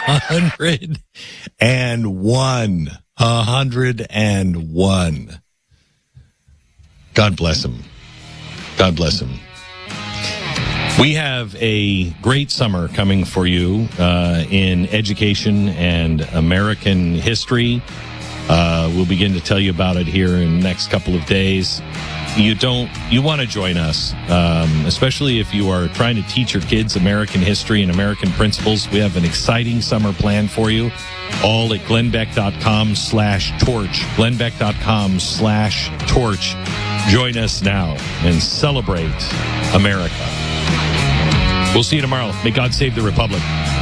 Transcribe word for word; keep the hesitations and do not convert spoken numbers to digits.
hundred and one. A hundred and one. God bless him. God bless him. We have a great summer coming for you uh, in education and American history. Uh, we'll begin to tell you about it here in the next couple of days. You don't, you want to join us, um, especially if you are trying to teach your kids American history and American principles. We have an exciting summer plan for you, all at glennbeck.com slash torch, glennbeck.com slash torch. Join us now and celebrate America. We'll see you tomorrow. May God save the Republic.